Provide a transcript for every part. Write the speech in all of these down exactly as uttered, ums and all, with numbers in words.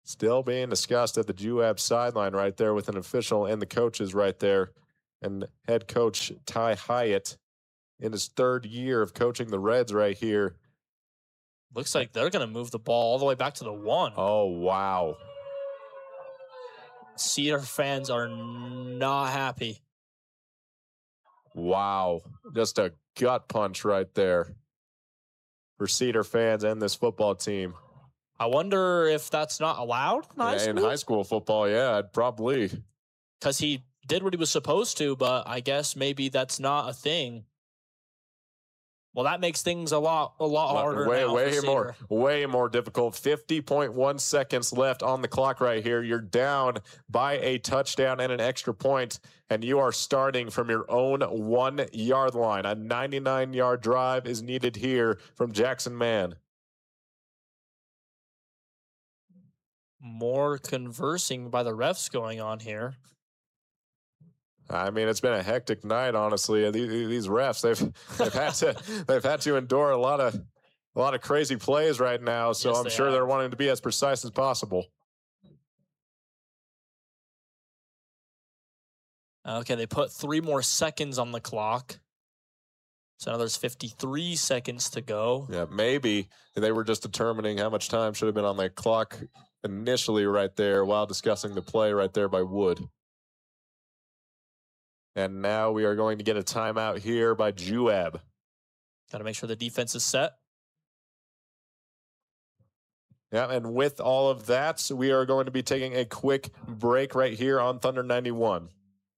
Still being discussed at the J U A B sideline right there with an official and the coaches right there. And head coach Ty Hyatt in his third year of coaching the Reds right here. Looks like they're going to move the ball all the way back to the one. Oh, wow. Cedar fans are not happy. Wow. Just a gut punch right there for Cedar fans and this football team. I wonder if that's not allowed in high yeah, school? In high school football, yeah, probably. Because he did what he was supposed to, but I guess maybe that's not a thing. Well, that makes things a lot, a lot harder. Way, now way for more, way more difficult. fifty point one seconds left on the clock right here. You're down by a touchdown and an extra point, and you are starting from your own one-yard line. A ninety-nine yard drive is needed here from Jackson Mann. More conversing by the refs going on here. I mean, it's been a hectic night, honestly. These, these refs, they've they've had to they've had to endure a lot of a lot of crazy plays right now. So Yes, I'm they sure have. they're wanting to be as precise as possible. Okay, they put three more seconds on the clock. So now there's fifty-three seconds to go. Yeah, maybe they were just determining how much time should have been on the clock initially right there while discussing the play right there by Wood. And now we are going to get a timeout here by J U A B. Got to make sure the defense is set. Yeah, and with all of that, we are going to be taking a quick break right here on Thunder ninety-one.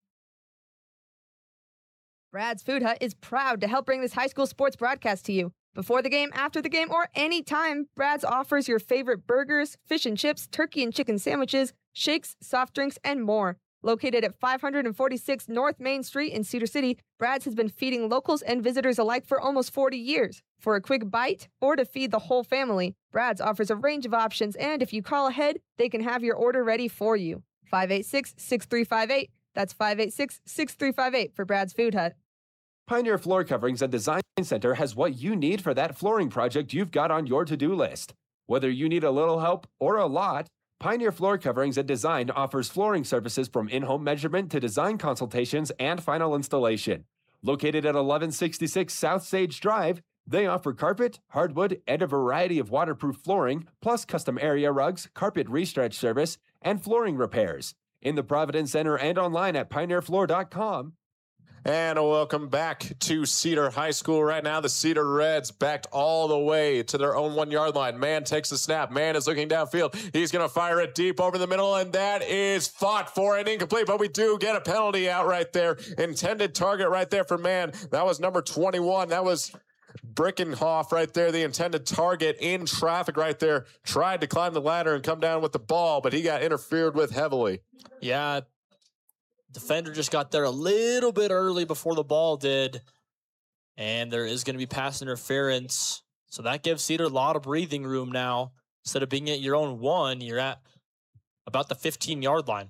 Brad's Food Hut is proud to help bring this high school sports broadcast to you. Before the game, after the game, or any time, Brad's offers your favorite burgers, fish and chips, turkey and chicken sandwiches, shakes, soft drinks, and more. Located at five forty-six North Main Street in Cedar City, Brad's has been feeding locals and visitors alike for almost forty years. For a quick bite or to feed the whole family, Brad's offers a range of options, and if you call ahead, they can have your order ready for you. five eight six, six three five eight. That's five eight six, six three five eight for Brad's Food Hut. Pioneer Floor Coverings and Design Center has what you need for that flooring project you've got on your to-do list. Whether you need a little help or a lot, Pioneer Floor Coverings and Design offers flooring services from in-home measurement to design consultations and final installation. Located at eleven sixty-six South Sage Drive, they offer carpet, hardwood, and a variety of waterproof flooring, plus custom area rugs, carpet restretch service, and flooring repairs. In the Providence Center and online at pioneer floor dot com. And welcome back to Cedar High School. Right now, the Cedar Reds backed all the way to their own one-yard line. Mann takes the snap. Mann is looking downfield. He's going to fire it deep over the middle, and that is fought for and incomplete, but we do get a penalty out right there. Intended target right there for Mann. That was number twenty-one. That was Brickenhoff right there, the intended target in traffic right there. Tried to climb the ladder and come down with the ball, but he got interfered with heavily. Yeah, defender just got there a little bit early before the ball did. And there is going to be pass interference. So that gives Cedar a lot of breathing room now. Instead of being at your own one, you're at about the fifteen-yard line.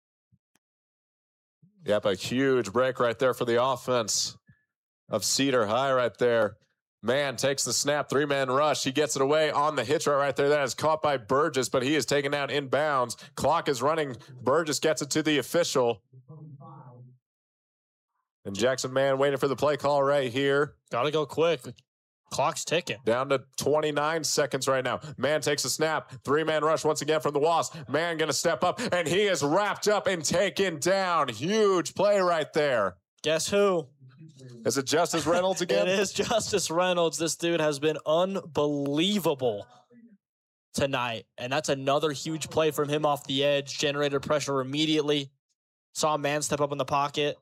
Yep, a huge break right there for the offense of Cedar High right there. Mann takes the snap, three-man rush. He gets it away on the hitch right, right there. That is caught by Burgess, but he is taken down inbounds. Clock is running. Burgess gets it to the official. And Jackson Mann waiting for the play call right here. Got to go quick. Clock's ticking. Down to twenty-nine seconds right now. Mann takes a snap. Three-man rush once again from the Wasps. Mann going to step up, and he is wrapped up and taken down. Huge play right there. Guess who? Is it Justice Reynolds again? It is Justice Reynolds. This dude has been unbelievable tonight. And that's another huge play from him off the edge. Generated pressure immediately. Saw a man step up in the pocket.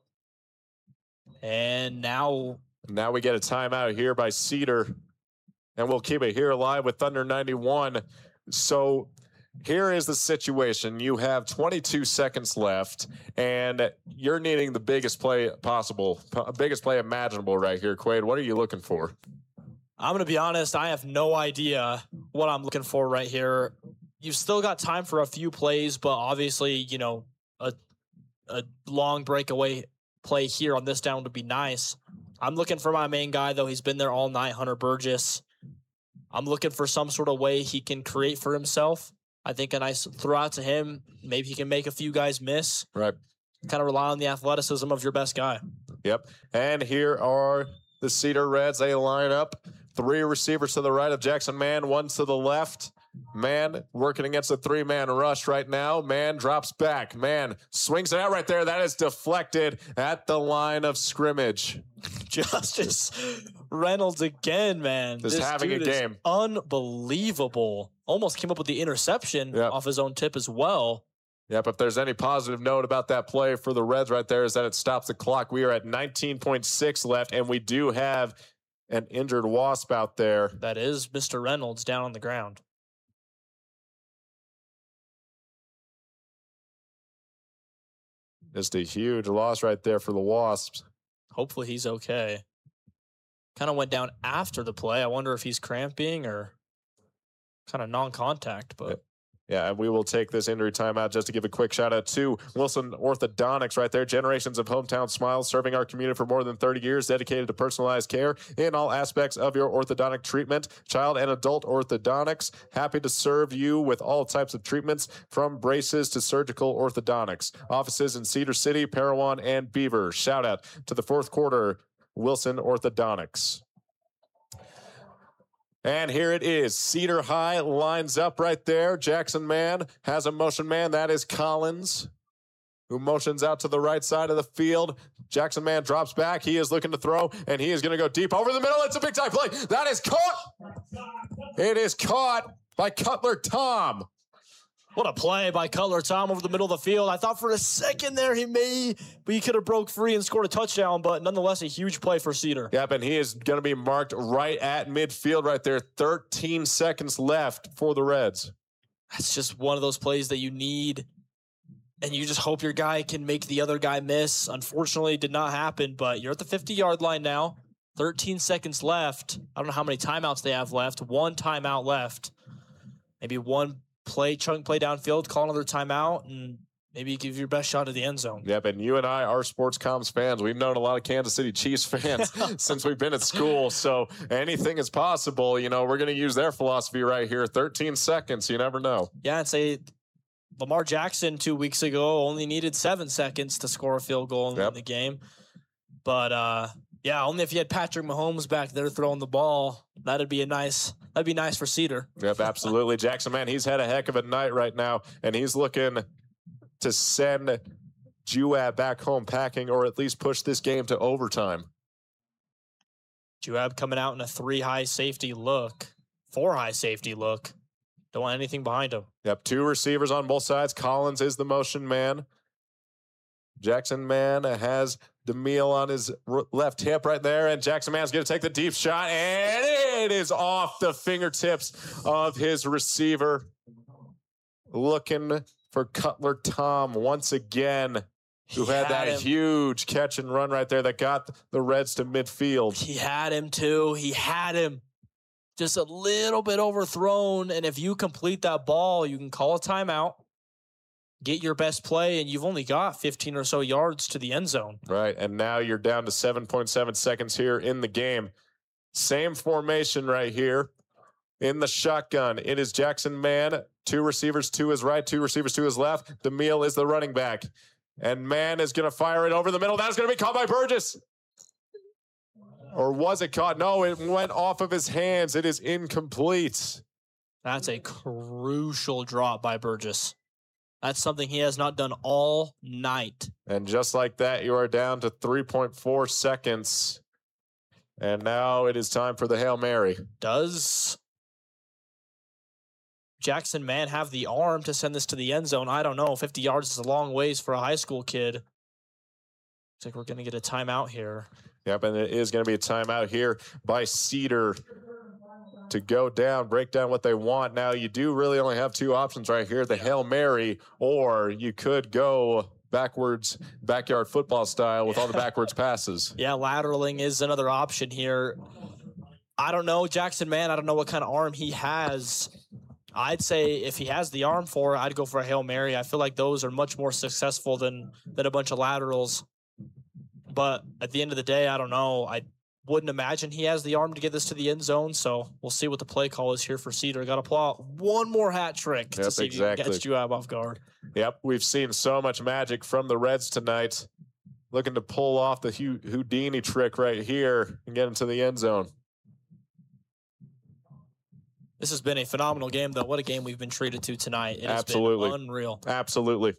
And now... Now we get a timeout here by Cedar. And we'll keep it here live with Thunder ninety-one. So... here is the situation. You have twenty-two seconds left, and you're needing the biggest play possible, biggest play imaginable right here. Quaid, what are you looking for? I'm going to be honest, I have no idea what I'm looking for right here. You've still got time for a few plays, but obviously, you know, a a long breakaway play here on this down would be nice. I'm looking for my main guy, though. He's been there all night, Hunter Burgess. I'm looking for some sort of way he can create for himself. I think a nice throw out to him. Maybe he can make a few guys miss. Right. Kind of rely on the athleticism of your best guy. Yep. And here are the Cedar Reds. They line up. Three receivers to the right of Jackson Mann, one to the left. Mann working against a three-man rush right now. Mann drops back. Mann swings it out right there. That is deflected at the line of scrimmage. Justice Reynolds again, man. Just This having a dude is game. Unbelievable. Almost came up with the interception Yep. off his own tip as well. Yep, if there's any positive note about that play for the Reds right there is that it stops the clock. We are at nineteen point six left, and we do have an injured Wasp out there. That is Mister Reynolds down on the ground. Just a huge loss right there for the Wasps. Hopefully he's okay. Kind of went down after the play. I wonder if he's cramping or kind of non-contact, but Yeah, and we will take this injury timeout just to give a quick shout out to Wilson Orthodontics right there. Generations of hometown smiles serving our community for more than thirty years, dedicated to personalized care in all aspects of your orthodontic treatment. Child and adult orthodontics, happy to serve you with all types of treatments from braces to surgical orthodontics. Offices in Cedar City, Parowan, and Beaver. Shout out to the fourth quarter Wilson Orthodontics. And here it is. Cedar High lines up right there. Jackson Mann has a motion man. That is Collins, who motions out to the right side of the field. Jackson Mann drops back. He is looking to throw, and he is going to go deep over the middle. It's a big-time play. That is caught. It is caught by Cutler Tom. what a play by Cutler Tom over the middle of the field. I thought for a second there he may, but he could have broke free and scored a touchdown, but nonetheless a huge play for Cedar. Yep, and he is going to be marked right at midfield right there. thirteen seconds left for the Reds. That's just one of those plays that you need, and you just hope your guy can make the other guy miss. Unfortunately, it did not happen, but you're at the fifty-yard line now. thirteen seconds left. I don't know how many timeouts they have left. One timeout left. Maybe one play, chunk play downfield, call another timeout, and maybe give your best shot at the end zone. Yep, and you and I are sports comms fans. We've known a lot of Kansas City Chiefs fans since we've been at school, so anything is possible. You know, we're going to use their philosophy right here. thirteen seconds, you never know. Yeah, and say Lamar Jackson two weeks ago only needed seven seconds to score a field goal and Yep. win the game. But, uh, yeah, only if you had Patrick Mahomes back there throwing the ball, that'd be a nice that'd be nice for Cedar. Yep, absolutely. Jackson, man, he's had a heck of a night right now, and he's looking to send Juab back home packing or at least push this game to overtime. Juab coming out in a three high safety look, four high safety look. Don't want anything behind him. Yep, two receivers on both sides. Collins is the motion man. Jackson Man has DeMille on his r- left hip right there, and Jackson Man's going to take the deep shot, and it is off the fingertips of his receiver. Looking for Cutler Tom once again, who He had that him. huge catch and run right there that got the Reds to midfield. He had him too. He had him. Just a little bit overthrown, and if you complete that ball, you can call a timeout, get your best play, and you've only got fifteen or so yards to the end zone. Right, and now you're down to seven point seven seconds here in the game. Same formation right here in the shotgun. It is Jackson Mann, two receivers to his right, two receivers to his left. DeMille is the running back, and Mann is going to fire it over the middle. That's going to be caught by Burgess. Or was it caught? No, it went off of his hands. It is incomplete. That's a crucial drop by Burgess. That's something he has not done all night. And just like that, you are down to three point four seconds. And now it is time for the Hail Mary. Does Jackson Mann have the arm to send this to the end zone? I don't know. fifty yards is a long ways for a high school kid. Looks like we're going to get a timeout here. Yep, and it is going to be a timeout here by Cedar to go down, break down what they want. Now, you do really only have two options right here, the Hail Mary, or you could go backwards, backyard football style with all the backwards passes. Yeah, lateraling is another option here. I don't know, Jackson Mann, I don't know what kind of arm he has. I'd say if he has the arm for it, I'd go for a Hail Mary. I feel like those are much more successful than, than a bunch of laterals. But at the end of the day, I don't know. I wouldn't imagine he has the arm to get this to the end zone, so we'll see what the play call is here for Cedar. Got to pull out one more hat trick Yep, to see exactly. if you can catch Juab off guard. Yep, we've seen so much magic from the Reds tonight. Looking to pull off the Houdini trick right here and get into the end zone. This has been a phenomenal game, though. What a game we've been treated to tonight. It Absolutely. has been unreal. Absolutely.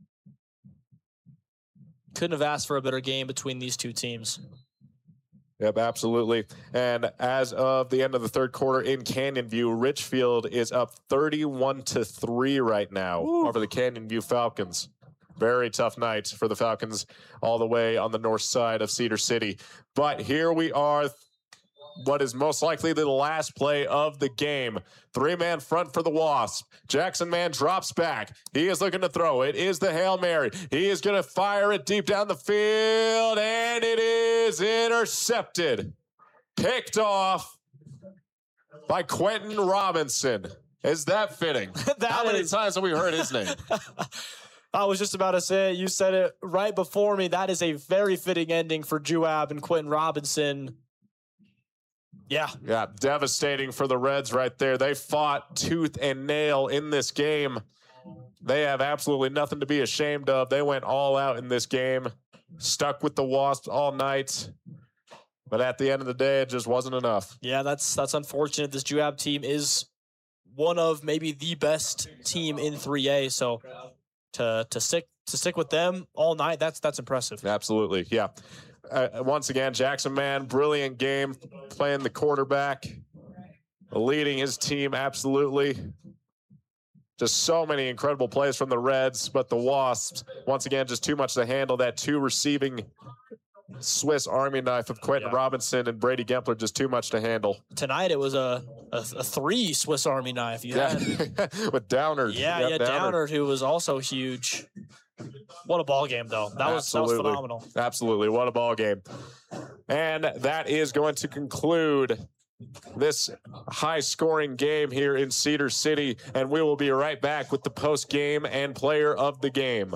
Couldn't have asked for a better game between these two teams. Yep, absolutely. And as of the end of the third quarter in Canyon View, Richfield is up thirty-one to three right now Ooh. over the Canyon View Falcons. Very tough night for the Falcons all the way on the north side of Cedar City. But here we are, what is most likely the last play of the game. Three-man front for the Wasp. Jackson Man drops back. He is looking to throw. It is the Hail Mary. He is going to fire it deep down the field, and it is intercepted. Picked off by Quentin Robinson. Is that fitting? that How many is... times have we heard his name? I was just about to say it. You said it right before me. That is a very fitting ending for Juab and Quentin Robinson. Yeah. Yeah, devastating for the Reds right there. They fought tooth and nail in this game. They have absolutely nothing to be ashamed of. They went all out in this game, stuck with the Wasps all night. But at the end of the day, it just wasn't enough. Yeah, that's that's unfortunate. This Juab team is one of maybe the best team in three A. So to to stick to stick with them all night, that's that's impressive. Absolutely, yeah. Uh, once again, Jackson Man, brilliant game, playing the quarterback, leading his team absolutely. Just so many incredible plays from the Reds, but the Wasps, once again, just too much to handle. That two receiving Swiss Army knife of Quentin yeah. Robinson and Brady Gempler, just too much to handle. Tonight it was a a, a three Swiss Army knife. You yeah. had with Downard. Yeah, yep, yeah, Downard. Downard, who was also huge. What a ball game, though. That was, that was phenomenal. Absolutely. What a ball game. And that is going to conclude this high-scoring game here in Cedar City, and we will be right back with the post-game and player of the game.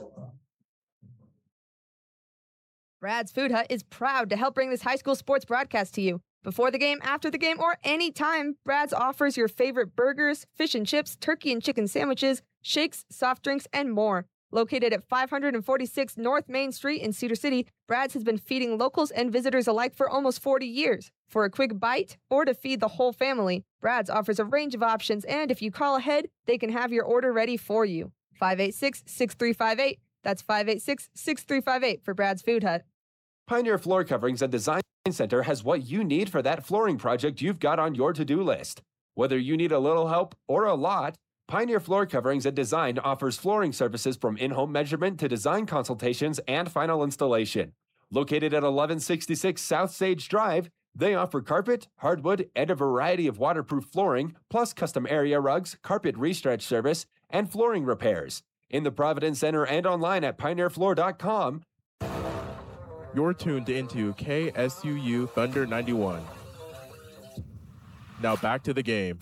Brad's Food Hut is proud to help bring this high school sports broadcast to you. Before the game, after the game, or any time, Brad's offers your favorite burgers, fish and chips, turkey and chicken sandwiches, shakes, soft drinks, and more. Located at five forty-six North Main Street in Cedar City, Brad's has been feeding locals and visitors alike for almost forty years. For a quick bite or to feed the whole family, Brad's offers a range of options, and if you call ahead, they can have your order ready for you. five eight six, six three five eight. That's five eight six, six three five eight for Brad's Food Hut. Pioneer Floor Coverings and Design Center has what you need for that flooring project you've got on your to-do list. Whether you need a little help or a lot, Pioneer Floor Coverings and Design offers flooring services from in-home measurement to design consultations and final installation. Located at eleven sixty-six South Sage Drive, they offer carpet, hardwood, and a variety of waterproof flooring, plus custom area rugs, carpet restretch service, and flooring repairs. In the Providence Center and online at pioneer floor dot com. You're tuned into K S U U Thunder ninety-one. Now back to the game.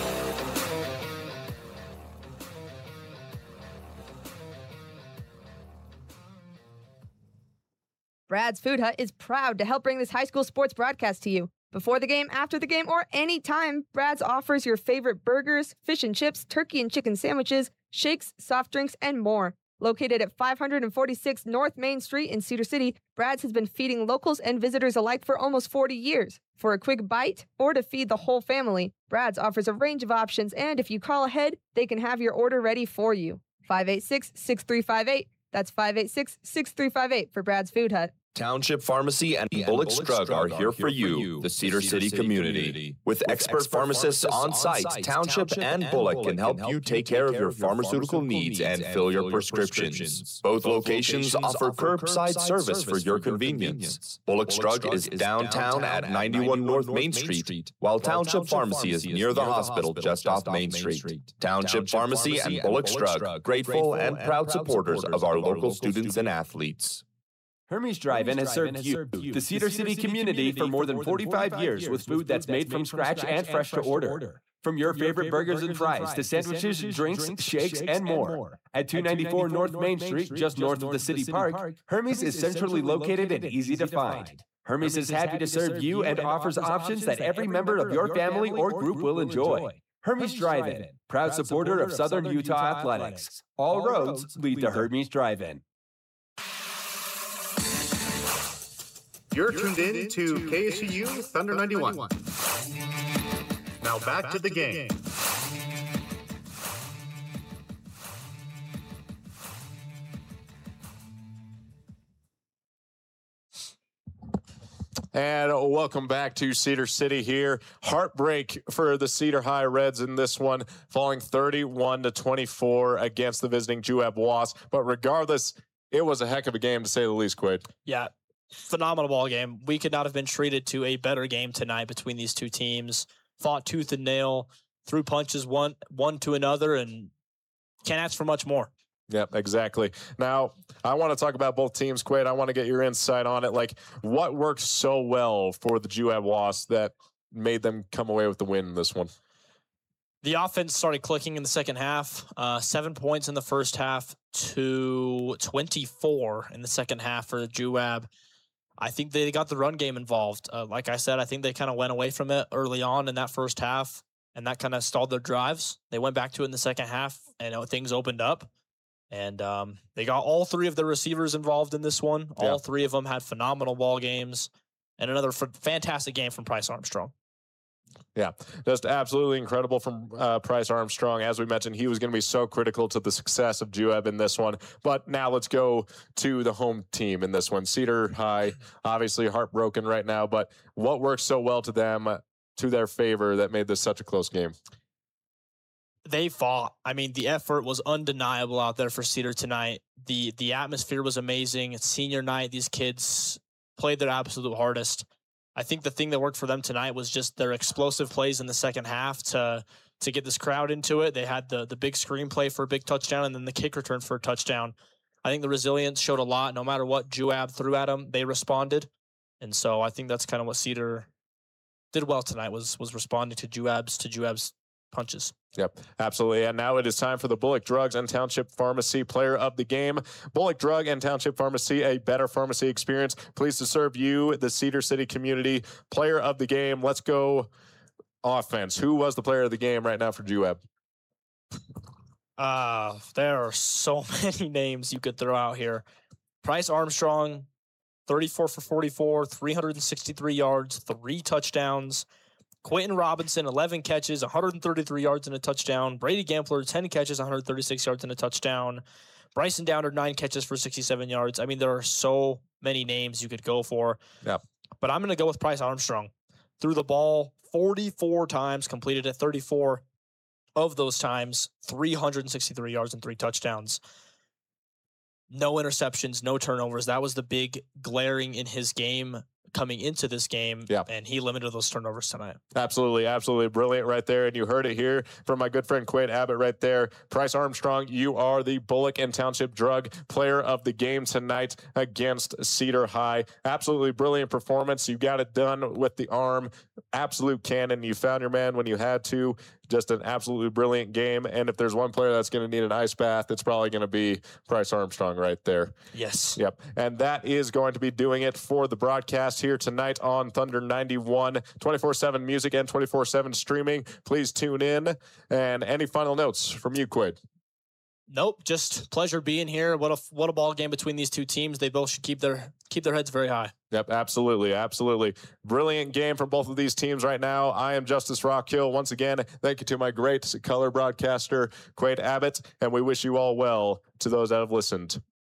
Brad's Food Hut is proud to help bring this high school sports broadcast to you. Before the game, after the game, or any time, Brad's offers your favorite burgers, fish and chips, turkey and chicken sandwiches, shakes, soft drinks, and more. Located at five forty-six North Main Street in Cedar City, Brad's has been feeding locals and visitors alike for almost forty years. For a quick bite or to feed the whole family, Brad's offers a range of options, and if you call ahead, they can have your order ready for you. five eight six, six three five eight. That's five eight six, six three five eight for Brad's Food Hut. Township Pharmacy and Bullock's Drug are here for you, the Cedar City community. With expert pharmacists on site, Township and Bullock can help you take care of your pharmaceutical needs and fill your prescriptions. Both locations offer curbside service for your convenience. Bullock's Drug is downtown at ninety-one North Main Street, while Township Pharmacy is near the hospital just off Main Street. Township Pharmacy and Bullock's Drug, grateful and proud supporters of our local students and athletes. Hermes Drive-In has served you, the Cedar City community, for more than forty-five years with food that's made from scratch and fresh to order. From your favorite burgers and fries to sandwiches, drinks, shakes, and more. At two ninety-four North Main Street, just north of the City Park, Hermes is centrally located and easy to find. Hermes is happy to serve you and offers options that every member of your family or group will enjoy. Hermes Drive-In, proud supporter of Southern Utah Athletics. All roads lead to Hermes Drive-In. You're tuned in to K S U U Thunder ninety-one. Now back to the game. And welcome back to Cedar City here. Heartbreak for the Cedar High Reds in this one, falling thirty-one to twenty-four against the visiting Juab Wasp. But regardless, it was a heck of a game to say the least, Quaid. Yeah, phenomenal ball game. We could not have been treated to a better game tonight between these two teams. Fought tooth and nail, threw punches one, one to another, and can't ask for much more. Yep, exactly. Now, I want to talk about both teams, Quaid. I want to get your insight on it. Like, what worked so well for the Juab Wasps that made them come away with the win in this one? The offense started clicking in the second half. Uh, seven points in the first half to twenty-four in the second half for the Juab. I think they got the run game involved. Uh, like I said, I think they kind of went away from it early on in that first half, and that kind of stalled their drives. They went back to it in the second half, and uh, things opened up. And um, they got all three of the receivers involved in this one. All yeah. three of them had phenomenal ball games, and another f- fantastic game from Price Armstrong. Yeah, just absolutely incredible from uh, Price Armstrong. As we mentioned, he was going to be so critical to the success of Juab in this one. But now let's go to the home team in this one. Cedar High, obviously heartbroken right now, but what worked so well to them, uh, to their favor, that made this such a close game? They fought. I mean, the effort was undeniable out there for Cedar tonight. The the atmosphere was amazing. It's senior night. These kids played their absolute hardest. I think the thing that worked for them tonight was just their explosive plays in the second half to to get this crowd into it. They had the the big screen play for a big touchdown and then the kick return for a touchdown. I think the resilience showed a lot. No matter what Juab threw at them, they responded. And so I think that's kind of what Cedar did well tonight was was responding to Juab's to Juab's punches. Yep, absolutely. And now it is time for the Bullock Drugs and Township Pharmacy Player of the Game. Bullock Drug and Township Pharmacy, a better pharmacy experience. Pleased to serve you, the Cedar City community. Player of the Game. Let's go offense. Who was the player of the game right now for Juab? Uh, there are so many names you could throw out here. Price Armstrong, thirty-four for forty-four, three hundred sixty-three yards, three touchdowns. Quentin Robinson, eleven catches, one hundred thirty-three yards and a touchdown. Brady Gampler, ten catches, one hundred thirty-six yards and a touchdown. Bryson Downer, nine catches for sixty-seven yards. I mean, there are so many names you could go for. Yeah. But I'm going to go with Price Armstrong. Threw the ball forty-four times, completed it thirty-four of those times, three hundred sixty-three yards and three touchdowns. No interceptions, no turnovers. That was the big glaring in his game coming into this game, yeah. and he limited those turnovers tonight. Absolutely, absolutely brilliant right there, and you heard it here from my good friend Quaid Abbott right there. Price Armstrong, you are the Bullock and Township Drug Player of the Game tonight against Cedar High. Absolutely brilliant performance. You got it done with the arm. Absolute cannon. You found your man when you had to. Just an absolutely brilliant game, and if there's one player that's going to need an ice bath, it's probably going to be Price Armstrong right there. Yes. Yep, and that is going to be doing it for the broadcast here tonight on Thunder ninety-one, twenty-four seven music and twenty-four seven streaming. Please tune in. And any final notes from you, Quaid? Nope, just pleasure being here. What a what a ball game between these two teams. They both should keep their keep their heads very high. Yep, absolutely, absolutely. Brilliant game from both of these teams right now. I am Justice Rockhill. Once again, thank you to my great color broadcaster, Quaid Abbott, and we wish you all well to those that have listened.